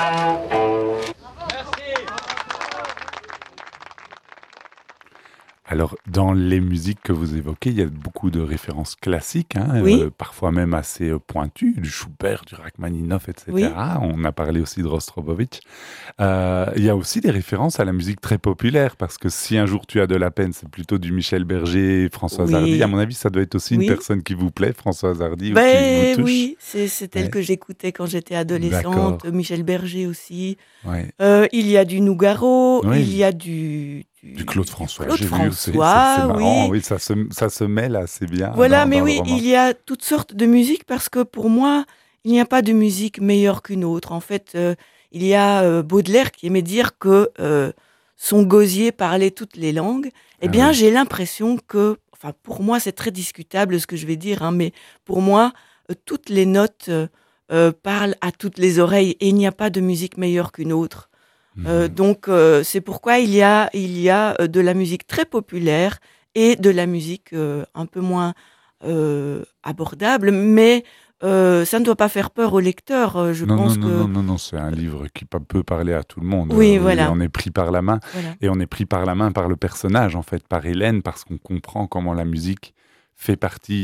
Alors, dans les musiques que vous évoquez, il y a beaucoup de références classiques, hein, Oui, parfois même assez pointues, du Schubert, du Rachmaninoff, oui. etc. On a parlé aussi de Rostropovitch. Il y a aussi des références à la musique très populaire, parce que si un jour tu as de la peine, c'est plutôt du Michel Berger, Françoise Hardy. À Oui, mon avis, ça doit être aussi une oui. personne qui vous plaît, Françoise Hardy, ou qui vous Ben touche. oui, c'est elle Ouais, que j'écoutais quand j'étais adolescente, d'accord. Michel Berger aussi. Ouais. Il y a du Nougaro, il Oui, y a du du Claude du François, Claude j'ai vu, c'est François, marrant, oui. oui, ça se mêle assez bien Voilà, mais dans le oui, roman. il y a toutes sortes de musiques parce que pour moi, il n'y a pas de musique meilleure qu'une autre. En fait, il y a, Baudelaire qui aimait dire que, son gosier parlait toutes les langues. Eh Ah bien, oui. j'ai l'impression que enfin, pour moi, c'est très discutable ce que je vais dire, hein, mais pour moi, toutes les notes, parlent à toutes les oreilles et il n'y a pas de musique meilleure qu'une autre. Mhm. Donc c'est pourquoi il y a, de la musique très populaire et de la musique, un peu moins, abordable, mais ça ne doit pas faire peur au lecteur, je Non, non, pense non, non, que non, non, c'est un livre qui peut parler à tout le monde. oui, Oui, voilà, on est pris par la main. voilà. Et on est pris par la main par le personnage, en fait, par Hélène, parce qu'on comprend comment la musique fait partie